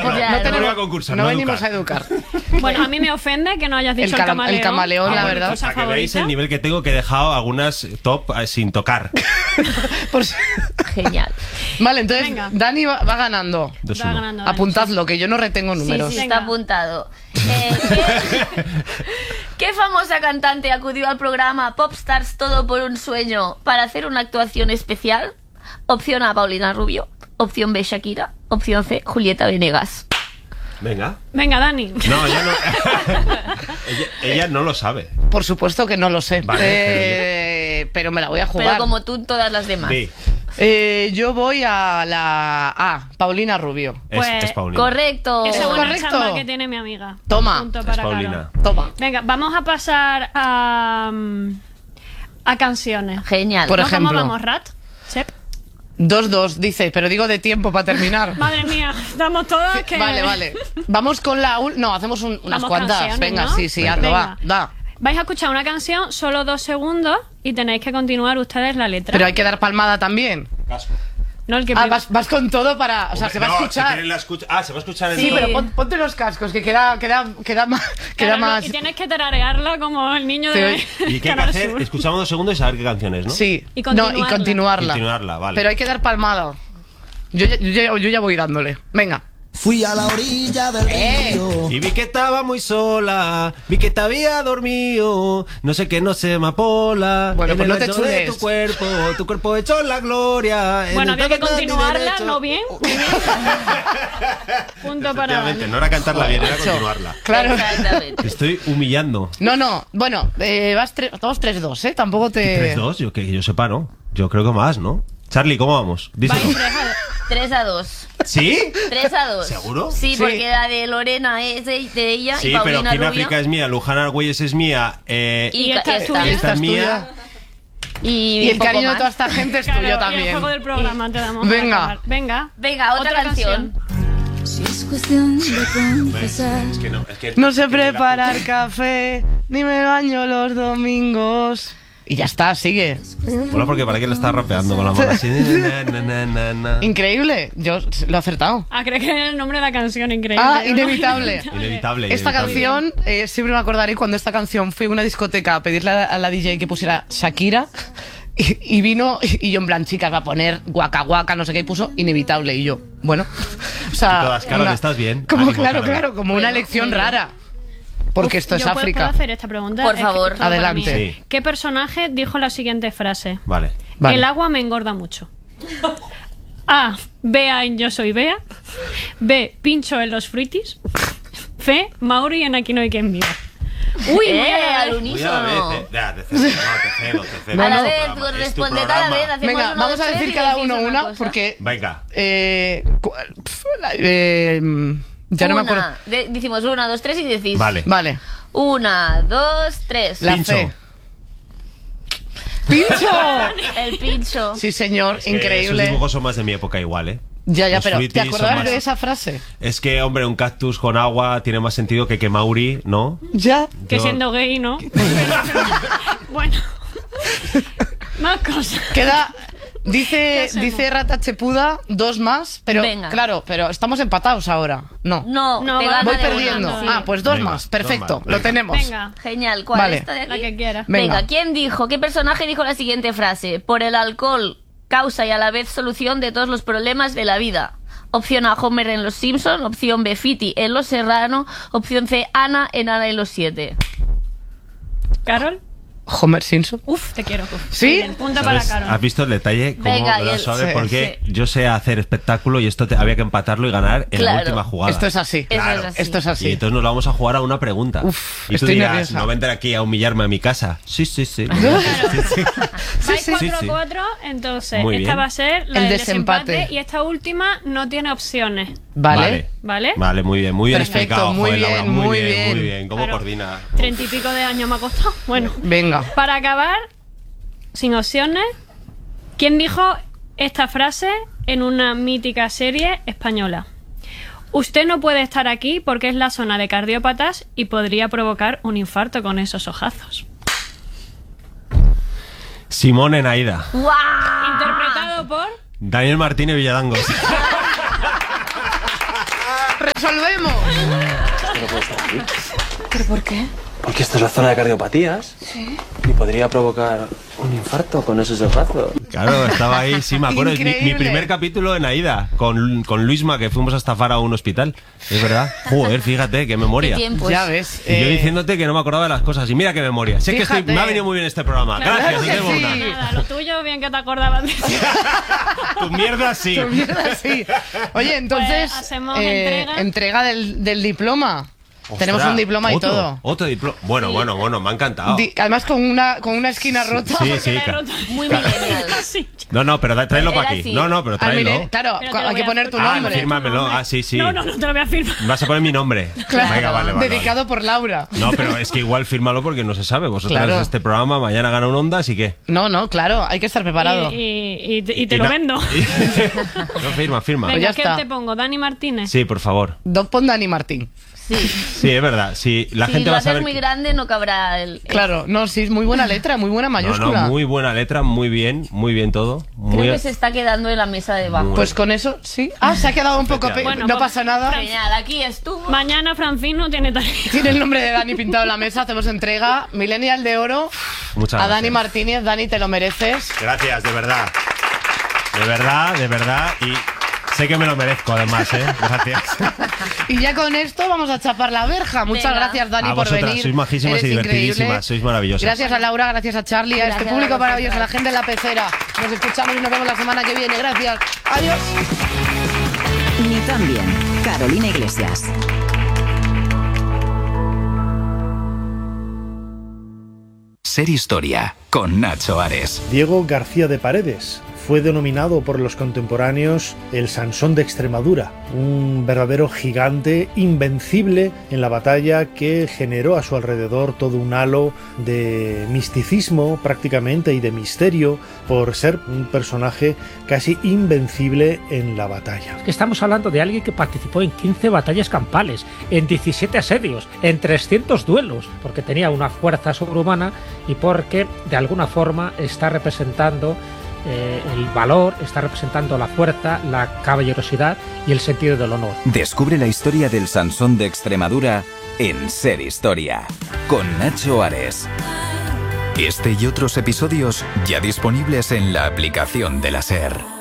venimos a concursar, no venimos a educar. Bueno, a mí me ofende que no hayas dicho el camaleón. El camaleón, la verdad. Para que veáis el nivel que tengo, que he dejado algunas top sin tocar. Genial. Vale, entonces Dani va ganando. Va ganando. Apuntadlo, que yo no retengo números. Sí, está apuntado. ¿Qué famosa cantante acudió al programa Popstars Todo por un Sueño para hacer una actuación especial? Opción A, Paulina Rubio. Opción B, Shakira. Opción C, Julieta Venegas. Venga. Venga, Dani. No, ella no. ella no lo sabe. Por supuesto que no lo sé. Vale, pero me la voy a jugar. Pero como tú, todas las demás. Sí. Yo voy a la A, Paulina Rubio. Pues, es Paulina. Correcto. Esa buena correcto. chamba que tiene mi amiga. Toma. Punto Es para Paulina. Carol. Toma. Venga, vamos a pasar a canciones. Genial. Por ¿No? ejemplo. ¿Cómo vamos, Rat? Sep. 2-2, dice, pero digo de tiempo para terminar. Madre mía, estamos todas que... Vale. Vamos con la... No, hacemos unas Vamos cuantas. canciones, Venga, ¿no? sí, hazlo, Venga. va. Vais a escuchar una canción, solo 2 segundos, y tenéis que continuar ustedes la letra. Pero hay que dar palmada también. Casco. No, el que Vas con todo para... O sea, se va a escuchar. Si quieren se va a escuchar en Sí, todo. pero ponte los cascos, que queda más... Claro, más... Y tienes que tararearla como el niño de... ¿Y qué hay que Canal hacer? Sur. Escuchamos 2 segundos y saber qué canciones, ¿no? Sí. Y No, y continuarla. continuarla. Continuarla, vale. Pero hay que dar palmada. Yo ya voy dándole. Venga. Fui a la orilla del río. Y vi que estaba muy sola, vi que te había dormido, no sé qué, no sé, amapola. Bueno, en pues el no te ancho de chules. tu cuerpo hecho en la gloria. en Bueno, el había que toque de mi continuarla, derecho. ¿no? Bien. Muy bien. Punto para Efectivamente, Dani. no era cantarla bien, era macho. continuarla. Claro. Exactamente. Te estoy humillando. No. Bueno, vamos 3-2, ¿eh? Tampoco te... 3-2, yo que yo sepa, ¿no? Yo creo que más, ¿no? Charlie, ¿cómo vamos? Díselo. Vais 3-2. ¿Sí? 3-2. ¿Seguro? Sí, Sí. porque la de Lorena es de ella Sí, y pero Paulina Kin Rubio. África es mía, Luján Argüelles es mía, Y esta es tuya. esta es tuya. mía. Y Y el un poco cariño de más. toda esta gente es Claro, tuyo y el también. juego del programa te damos. Venga. para acabar. Venga. Venga, otra canción. Si es cuestión de confesar. Es que no, es que No sé preparar café, ni me baño los domingos. Y ya está, sigue. Mola porque para qué le estás rapeando con la mano así. Increíble, yo lo he acertado. Ah, creo que es el nombre de la canción, increíble. Ah, inevitable. Inevitable. Esta inevitable. canción, siempre me acordaré cuando esta canción fui a una discoteca a pedirle a la DJ que pusiera Shakira y vino y yo en plan, chicas, va a poner guaca guaca, no sé qué, y puso Inevitable y yo, bueno, o sea... Y todas, Carol, ¿estás bien? Como, Ánimo, claro, Carol. como una elección rara. Porque esto es ¿Yo puedo África. hacer esta pregunta? Por Es que favor. todo para Adelante. mí. Sí. ¿Qué personaje dijo la siguiente frase? Vale. Vale. El agua me engorda mucho. A. Bea en Yo soy Bea. B. Pincho en los fruitis. C. Mauri en Aquí no hay quien viva. Uy, muy a la al vez. unísono. Te cedo. No, A la no. vez, Es tu responded a la programa. vez. Hacemos Venga, uno, vamos dos, a tres decir y cada decís uno una, cosa. porque... Venga. Ya no me acuerdo. Decimos 1, 2, 3 y decís. Vale. Vale. 1, 2, 3. La Pincho. C. ¡Pincho! El pincho. Sí, señor, Es que Esos increíble. dibujos son más de mi época igual, ¿eh? Ya, Los pero ¿te fruitis son acordabas más- de esa frase? Es que, hombre, un cactus con agua tiene más sentido que Mauri, ¿no? Ya. Que Yo- siendo gay, ¿no? Bueno. Más cosas. Queda... Dice hacemos? Rata Chepuda 2 más, pero Venga. claro, pero estamos empatados ahora. No. No, No, te va- gana Voy de una, perdiendo. sí. Ah, pues 2 Venga, más. 2 Perfecto, más, lo venga. tenemos. Venga. Genial. ¿Cuál? Vale. ¿Esta de aquí? La que quieras. Venga. Venga, ¿quién dijo? ¿Qué personaje dijo la siguiente frase? Por el alcohol, causa y a la vez solución de todos los problemas de la vida. Opción A, Homer en Los Simpson. Opción B, Fiti en Los Serrano. Opción C, Ana en Ana y los 7. ¿Carol? Homer Simpson. Uf, te quiero. ¿Sí? Muy bien, punto para ¿Sabes? Carol. ¿Has visto el detalle? Cómo Venga, me y da el- suave, sí, porque yo sé hacer espectáculo y esto había que empatarlo y ganar en Claro. la última jugada. Esto es así. Eso es así. Esto es así. Y entonces nos lo vamos a jugar a una pregunta. Uf, y tú estoy dirás, nerviosa. no vendré aquí a humillarme a mi casa. Sí. Vais sí, 4-4, entonces Muy esta bien. va a ser la El del desempate. desempate y esta última no tiene opciones, Vale. ¿vale? Vale, muy bien Perfecto, explicado. muy joder, Laura, bien, muy bien. muy bien. ¿Cómo Claro. coordina? 30 y pico de años me ha costado. Bueno, Venga. para acabar, sin opciones, ¿quién dijo esta frase en una mítica serie española? Usted no puede estar aquí porque es la zona de cardiópatas y podría provocar un infarto con esos ojazos. Simón en Aida. ¡Guau! Interpretado por... Daniel Martínez Villadangos. ¡Resolvemos! Esto no puede estar aquí. ¿Pero por qué? Porque esta es la zona de cardiopatías. Sí. Y podría provocar un infarto con esos brazos. Claro, estaba ahí, sí, me acuerdo. Es mi Increíble. primer capítulo en Aida, con Luisma, que fuimos a estafar a un hospital. Es verdad. Joder, fíjate, qué memoria. ¿Qué tiempos? Ya ves. Y yo diciéndote que no me acordaba de las cosas. Y mira qué memoria. Sé que Fíjate. me ha venido muy bien este programa. Claro Gracias, que nos vemos sí. una. Nada, lo tuyo, bien que te acordabas de eso. Tu mierda sí. Tu mierda, sí. Oye, entonces. Pues hacemos entrega. entrega del diploma. Tenemos Ostras, un diploma y otro, todo. Otro diploma. Bueno, me ha encantado. Además con una esquina rota. Sí, sí. La he roto. Muy millennial. Sí. No, pero tráelo Era para aquí. así. No, pero Ah, mire, tráelo. claro, Pero te lo hay voy que a poner tu firmar. nombre. fírmamelo. Ah, sí. No te lo voy a firmar. Vas a poner mi nombre. Claro, Venga, vale. dedicado por Laura. No, pero es que igual fírmalo porque no se sabe. Vosotros Claro. este programa, mañana gana un Ondas y qué. No, claro, hay que estar preparado. Y te lo vendo. No, firma. Venga, ya ¿qué está. te pongo? ¿Dani Martínez? Sí, por favor. Pon Dani Martín. Sí. Sí, es verdad. Sí, la Si gente lo va a haces saber. muy grande, no cabrá el. Claro, no, sí, es muy buena letra, muy buena mayúscula. No, muy buena letra, muy bien todo. Muy Creo que se está quedando en la mesa de abajo. Pues con eso, sí. Ah, se ha quedado un poco... Bueno, no pues, pasa nada. Genial, aquí estuvo. Mañana Francino tiene tarea. Tiene el nombre de Dani pintado en la mesa, hacemos entrega. Millennial de oro Muchas a Dani gracias. Martínez. Dani, te lo mereces. Gracias, de verdad. De verdad. Y sé que me lo merezco, además, ¿eh? Gracias. Y ya con esto vamos a chapar la verja. Muchas Venga. gracias, Dani, A por vosotras, venir. sois majísimas Eres y divertidísimas, increíble. sois maravillosas. Gracias a Laura, gracias a Charlie, a este Gracias público a vosotras. maravilloso, a la gente en la pecera. Nos escuchamos y nos vemos la semana que viene. Gracias. Adiós. Ni tan bien. Carolina Iglesias. Ser Historia, con Nacho Ares. Diego García de Paredes fue denominado por los contemporáneos el Sansón de Extremadura, un verdadero gigante invencible en la batalla que generó a su alrededor todo un halo de misticismo prácticamente y de misterio por ser un personaje casi invencible en la batalla. Estamos hablando de alguien que participó en 15 batallas campales, en 17 asedios, en 300 duelos, porque tenía una fuerza sobrehumana y porque de alguna forma está representando el valor, está representando la fuerza, la caballerosidad y el sentido del honor. Descubre la historia del Sansón de Extremadura en Ser Historia, con Nacho Ares. Este y otros episodios ya disponibles en la aplicación de la SER.